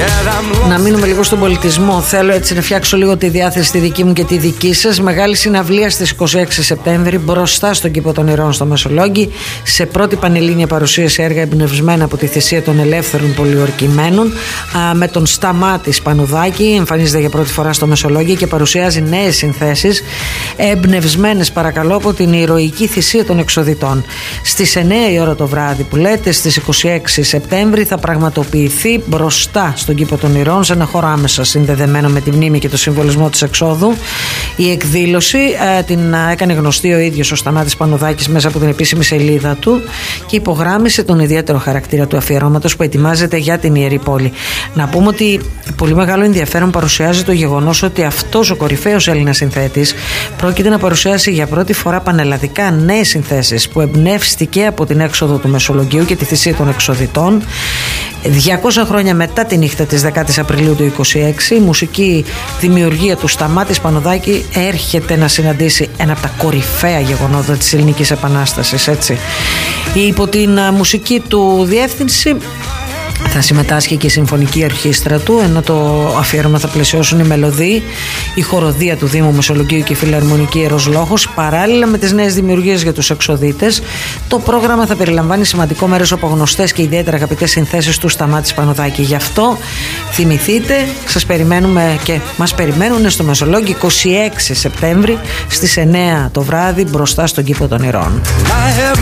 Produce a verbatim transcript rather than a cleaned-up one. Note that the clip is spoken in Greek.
Να μείνουμε λίγο στον πολιτισμό. Θέλω έτσι να φτιάξω λίγο τη διάθεση τη δική μου και τη δική σας. Μεγάλη συναυλία στις είκοσι έξι Σεπτέμβρη μπροστά στον Κήπο των Ηρώων στο Μεσολόγγι, σε πρώτη πανελλήνια παρουσίαση έργα εμπνευσμένα από τη θυσία των ελεύθερων πολιορκημένων, με τον Σταμάτη Σπανουδάκη. Εμφανίζεται για πρώτη φορά στο Μεσολόγγι και παρουσιάζει νέες συνθέσεις εμπνευσμένες, παρακαλώ, από την ηρωική θυσία των εξοδιτών. Στις εννιά η ώρα το βράδυ που λέτε, στις είκοσι έξι Σεπτέμβρη, θα πραγματοποιηθεί μπροστά στον Κήπο των Ηρώων, σε ένα χώρο άμεσα συνδεδεμένο με τη μνήμη και το συμβολισμό της εξόδου. Η εκδήλωση ε, την έκανε γνωστή ο ίδιος ο Σταμάτης Πανουδάκης μέσα από την επίσημη σελίδα του και υπογράμμισε τον ιδιαίτερο χαρακτήρα του αφιερώματος που ετοιμάζεται για την Ιερή Πόλη. Να πούμε ότι πολύ μεγάλο ενδιαφέρον παρουσιάζει το γεγονός ότι αυτός ο κορυφαίος Έλληνας συνθέτης πρόκειται να παρουσιάσει για πρώτη φορά πανελλαδικά νέες συνθέσεις που εμπνεύστηκε από την έξοδο του Μεσολογγίου και τη θυσία των εξοδιτών. διακόσια χρόνια μετά τη νύχτα της δέκατης Απριλίου του είκοσι έξι, η μουσική δημιουργία του Σταμάτη Σπανουδάκη έρχεται να συναντήσει ένα από τα κορυφαία γεγονότα της Ελληνικής Επανάστασης, έτσι. Υπό την μουσική του διεύθυνση θα συμμετάσχει και η Συμφωνική Ορχήστρα του, ενώ το αφιέρωμα θα πλαισιώσουν η μελωδία, η χοροδία του Δήμου Μεσολογγίου και η Φιλαρμονική Ιερός Λόγος, παράλληλα με τις νέες δημιουργίες για τους εξοδίτες. Το πρόγραμμα θα περιλαμβάνει σημαντικό μέρος από γνωστές και ιδιαίτερα αγαπητές συνθέσεις του Σταμάτη Σπανουδάκη. Γι' αυτό θυμηθείτε, σας περιμένουμε και μας περιμένουν στο Μεσολόγγι είκοσι έξι Σεπτέμβρη στις εννιά το βράδυ μπροστά στον Κήπο των Ηρώων.